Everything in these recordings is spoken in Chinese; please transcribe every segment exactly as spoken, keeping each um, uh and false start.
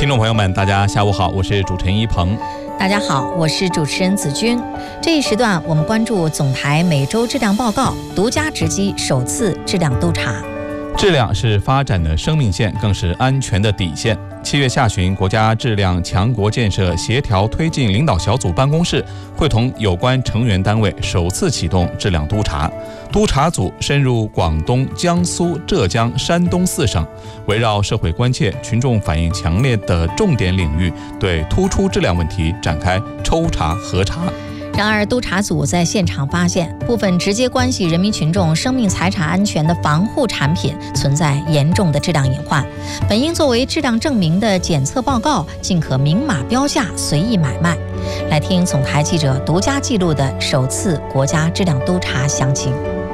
听众朋友们，大家下午好，我是主持人一鹏。 大家好，我是主持人子君。这一时段我们关注总台每周质量报告，独家直击首次质量督查。 质量是发展的生命线，更是安全的底线。七月下旬，国家质量强国建设协调推进领导小组办公室会同有关成员单位首次启动质量督查。督查组深入广东、江苏、浙江、山东四省，围绕社会关切、群众反映强烈的重点领域，对突出质量问题展开抽查核查。 然而，督查组在现场发现，部分直接关系人民群众生命财产安全的防护产品存在严重的质量隐患，本应作为质量证明的检测报告，竟可明码标价随意买卖。来听总台记者独家记录的首次国家质量督查详情。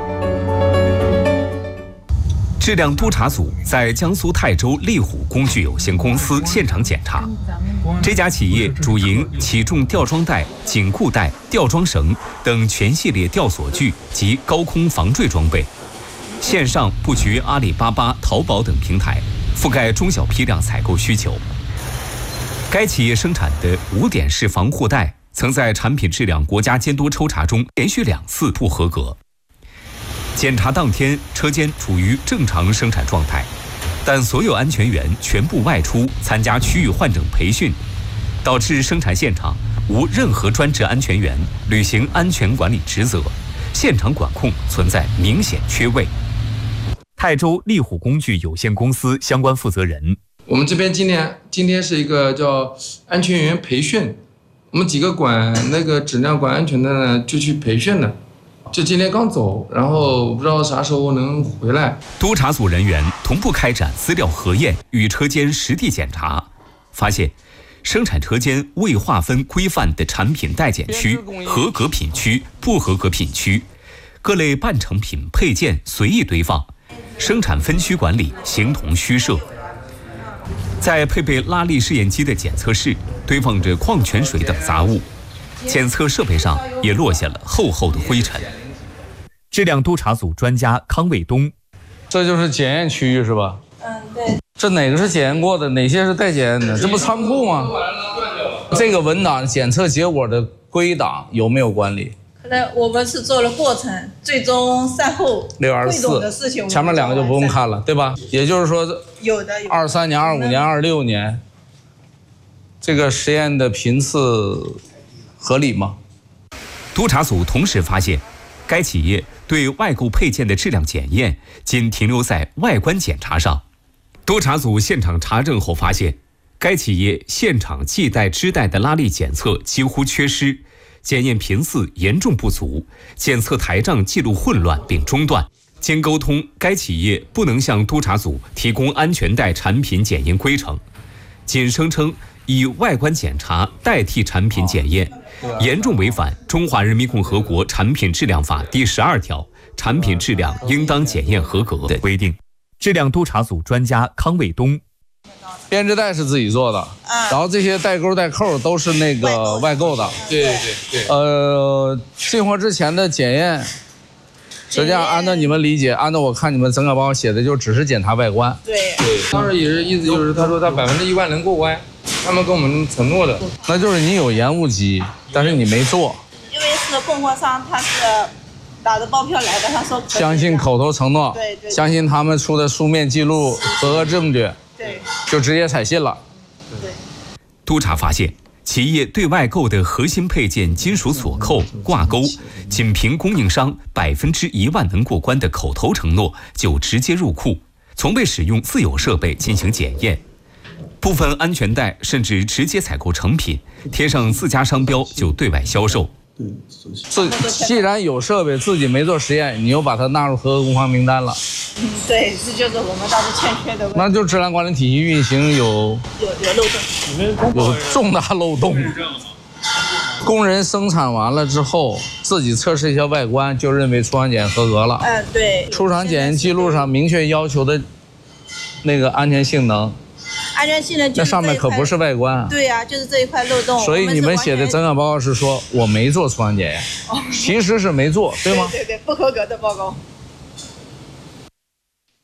质量督查组在江苏泰州利虎工具有限公司现场检查，这家企业主营起重吊装带、紧固带、吊装绳等全系列吊索具及高空防坠装备，线上布局阿里巴巴、淘宝等平台，覆盖中小批量采购需求。该企业生产的五点式防护带曾在产品质量国家监督抽查中连续两次不合格。检查当天，车间处于正常生产状态，但所有安全员全部外出参加区域换证培训，导致生产现场无任何专职安全员履行安全管理职责，现场管控存在明显缺位。泰州利虎工具有限公司相关负责人： 我们这边今天今天是一个叫安全员培训，我们几个管那个质量管安全的呢，就去培训了。就今天刚走，然后不知道啥时候能回来。 督查组人员同步开展资料核验与车间实地检查，发现生产车间未划分规范的产品待检区、合格品区、不合格品区，各类半成品配件随意堆放，生产分区管理形同虚设。在配备拉力试验机的检测室，堆放着矿泉水等杂物，检测设备上也落下了厚厚的灰尘。质量督查组专家康卫东： 这就是检验区域是吧？ 嗯，对。 这哪个是检验过的，哪些是待检验的？这不仓库吗？这个文档检测结果的归档有没有管理？ 可能我们是做了过程，最终善后六二四的事情， 前面两个就不用看了，对吧？也就是说， 有的二三年、二五年、二六年，这个实验的频次合理吗？ 督查组同时发现，该企业对外购配件的质量检验仅停留在外观检查上。督查组现场查证后发现，该企业现场系带支带的拉力检测几乎缺失，检验频次严重不足，检测台账记录混乱并中断。经沟通，该企业不能向督查组提供安全带产品检验规程，仅声称以外观检查代替产品检验，严重违反《中华人民共和国产品质量法》第十二条产品质量应当检验合格的规定。质量督查组专家康卫东： 编织带是自己做的，然后这些带钩带扣都是那个外购的。 对对对。 呃，进货之前的检验，实际上按照你们理解，按照我看你们整个报告写的，就只是检查外观。 对对，当时也是意思就是他说他百分之一万能过关，他们跟我们承诺的。 那就是你有延误机，但是你没做。 因为是供货商，他是打着包票来的，他说相信口头承诺， 对对， 相信他们出的书面记录合格证据， 对， 就直接采信了。 对。 督查发现，企业对外购的核心配件金属锁扣、挂钩，仅凭供应商百分之一万能过关的口头承诺就直接入库，从未使用自有设备进行检验。部分安全带甚至直接采购成品，贴上自家商标就对外销售。 自既然有设备，自己没做实验，你又把它纳入合格工行名单了。 嗯，对，这就是我们当时欠缺的问题。 那就质量管理体系运行有有有漏洞， 有重大漏洞。工人生产完了之后，自己测试一下外观，就认为出厂检验合格了。 嗯，对。 出厂检验记录上明确要求的那个安全性能。 安全性能那上面可不是外观啊。 对呀、啊，就是这一块漏洞。 所以你们写的整改报告是说我没做出厂检验，其实是没做，对吗？ 对对对，不合格的报告。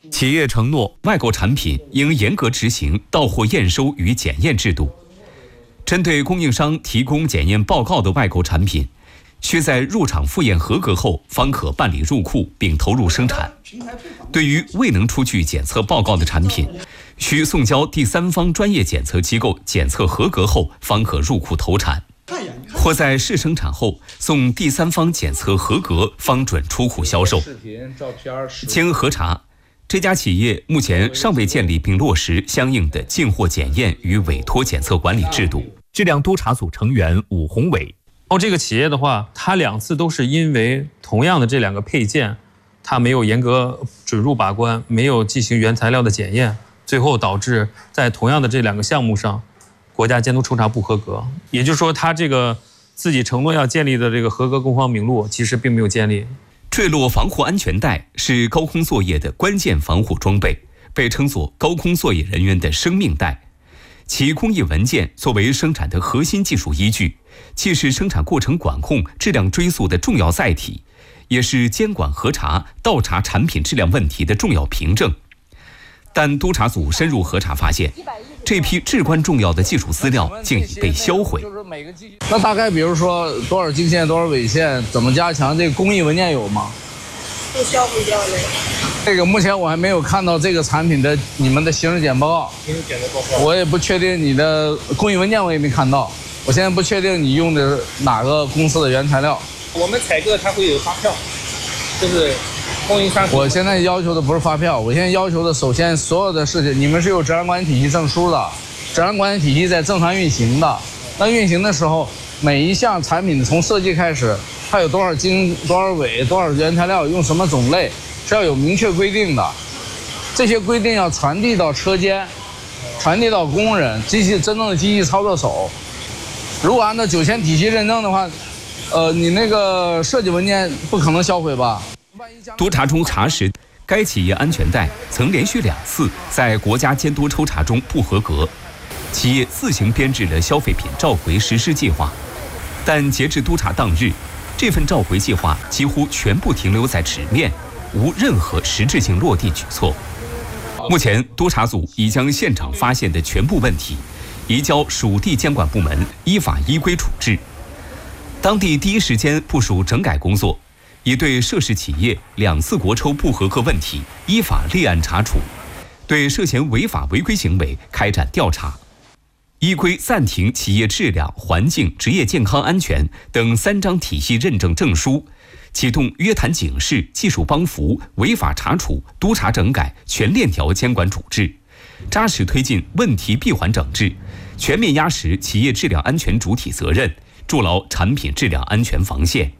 企业承诺外购产品应严格执行到货验收与检验制度。针对供应商提供检验报告的外购产品，需在入场复验合格后方可办理入库并投入生产。对于未能出具检测报告的产品，需送交第三方专业检测机构检测合格后方可入库投产，或在试生产后送第三方检测合格方准出库销售。经核查，这家企业目前尚未建立并落实相应的进货检验与委托检测管理制度。 质量督查组成员武宏伟。 然后这个企业的话，它两次都是因为同样的这两个配件，它没有严格准入把关，没有进行原材料的检验，最后导致在同样的这两个项目上，国家监督抽查不合格。也就是说，它这个自己承诺要建立的这个合格供方名录，其实并没有建立。 坠落防护安全带是高空作业的关键防护装备，被称作高空作业人员的生命带。其工艺文件作为生产的核心技术依据，既是生产过程管控、质量追溯的重要载体，也是监管核查、倒查产品质量问题的重要凭证。但督查组深入核查发现，这批至关重要的技术资料竟已被销毁。 那大概比如说多少经线、多少纬线，怎么加强？这个工艺文件有吗？ 都销毁掉了。 这个目前我还没有看到这个产品的你们的行驶检报告，我也不确定你的工艺文件，我也没看到。我现在不确定你用的哪个公司的原材料。 我们采购它会有发票，就是供应商。 我现在要求的不是发票，我现在要求的首先所有的事情，你们是有质量管理体系证书的，质量管理体系在正常运行的。那运行的时候，每一项产品从设计开始，它有多少经、多少纬、多少原材料，用什么种类，是要有明确规定的。这些规定要传递到车间，传递到工人、机器真正的机器操作手。如果按照九千体系认证的话，呃，你那个设计文件不可能销毁吧？ 督查中查实，该企业安全带曾连续两次在国家监督抽查中不合格，企业自行编制了消费品召回实施计划，但截至督查当日，这份召回计划几乎全部停留在纸面，无任何实质性落地举措。目前，督查组已将现场发现的全部问题移交属地监管部门依法依规处置。当地第一时间部署整改工作，已对涉事企业两次国抽不合格问题依法立案查处，对涉嫌违法违规行为开展调查，依规暂停企业质量、环境、职业健康安全等三张体系认证证书，启动约谈警示、技术帮扶、违法查处、督查整改全链条监管处置，扎实推进问题闭环整治，全面压实企业质量安全主体责任，筑牢产品质量安全防线。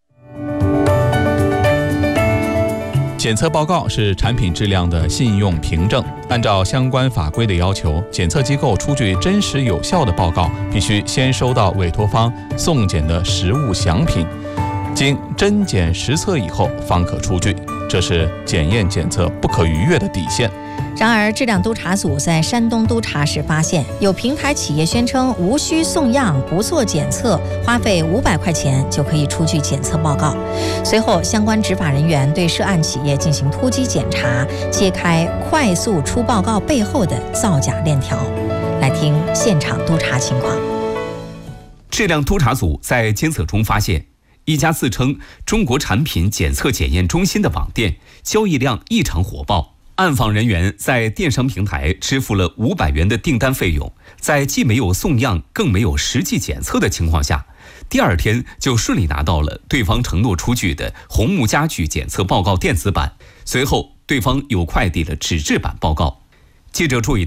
检测报告是产品质量的信用凭证，按照相关法规的要求，检测机构出具真实有效的报告，必须先收到委托方送检的实物详品，经真检实测以后方可出具，这是检验检测不可逾越的底线。 然而，质量督查组在山东督查时发现，有平台企业宣称无需送样、不做检测，花费五百块钱就可以出具检测报告。随后，相关执法人员对涉案企业进行突击检查，揭开快速出报告背后的造假链条。来听现场督查情况。 质量督查组在监测中发现，一家自称中国产品检测检验中心的网店交易量异常火爆。暗访人员在电商平台支付了五百元的订单费用，在既没有送样更没有实际检测的情况下，第二天就顺利拿到了对方承诺出具的红木家具检测报告电子版，随后对方又快递了纸质版报告。记者注意